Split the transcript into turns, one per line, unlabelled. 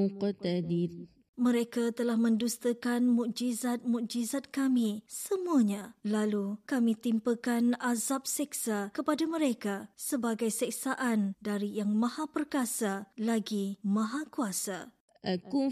مقتدر.
Mereka telah mendustakan mukjizat-mukjizat kami semuanya. Lalu kami timpakan azab seksa kepada mereka sebagai seksaan dari Yang Maha Perkasa lagi Maha Kuasa.
أكفروا